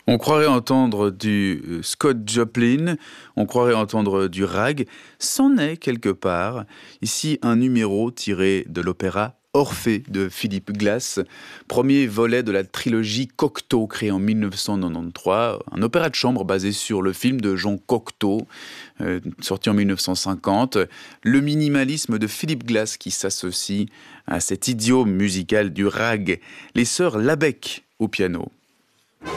On croirait entendre du Scott Joplin, on croirait entendre du rag. C'en est quelque part. Ici, un numéro tiré de l'opéra Orphée de Philip Glass, premier volet de la trilogie Cocteau, créée en 1993, un opéra de chambre basé sur le film de Jean Cocteau, sorti en 1950. Le minimalisme de Philip Glass qui s'associe à cet idiome musical du rag. Les sœurs Labec au piano.